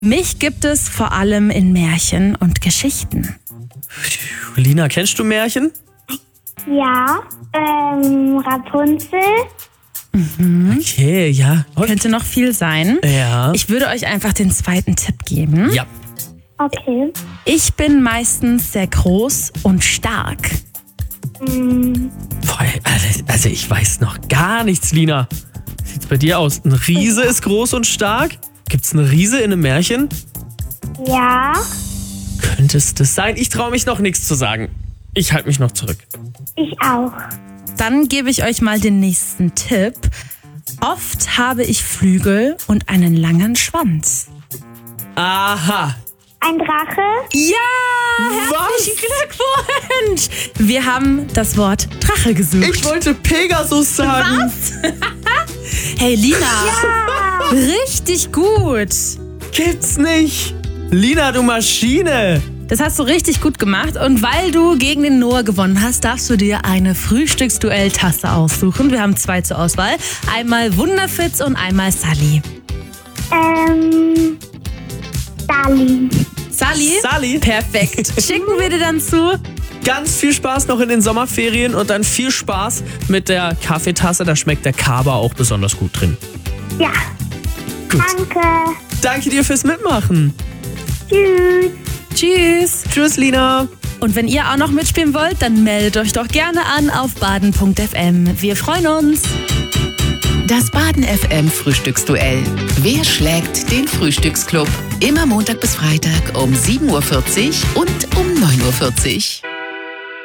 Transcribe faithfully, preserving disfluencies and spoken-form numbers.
Mich gibt es vor allem in Märchen und Geschichten. Lina, kennst du Märchen? Ja, ähm, Rapunzel. Mhm. Okay, ja. Und? Könnte noch viel sein. Ja. Ich würde euch einfach den zweiten Tipp geben. Ja. Okay. Ich bin meistens sehr groß und stark. Mm, Boah, also ich weiß noch gar nichts, Lina. Wie sieht's bei dir aus? Ein Riese ist groß und stark? Gibt's einen Riese in einem Märchen? ja, Könnte es das sein? Ich traue mich noch nichts zu sagen. Ich halte mich noch zurück. ich auch. Dann gebe ich euch mal den nächsten Tipp. Oft habe ich Flügel und einen langen Schwanz. Aha. Ein Drache. Ja, herzlichen Glückwunsch. Wir haben das Wort Drache gesucht. Ich wollte Pegasus sagen. Was? Hey Lina, richtig gut. Gibt's nicht. Lina, du Maschine. Das hast du richtig gut gemacht. Und weil du gegen den Noah gewonnen hast, darfst du dir eine Frühstücksduell-Tasse aussuchen. Wir haben zwei zur Auswahl. Einmal Wunderfitz und einmal Sally. Ähm, Dali. Sally? Sally. Perfekt. Schicken wir dir dann zu. Ganz viel Spaß noch in den Sommerferien und dann viel Spaß mit der Kaffeetasse. Da schmeckt der Kaba auch besonders gut drin. Ja. Gut. Danke. Danke dir fürs Mitmachen. Tschüss. Tschüss. Tschüss, Lina. Und wenn ihr auch noch mitspielen wollt, dann meldet euch doch gerne an auf baden punkt f m. Wir freuen uns. Das Baden F M Frühstücksduell. Wer schlägt den Frühstücksclub? Immer Montag bis Freitag um sieben Uhr vierzig und um neun Uhr vierzig.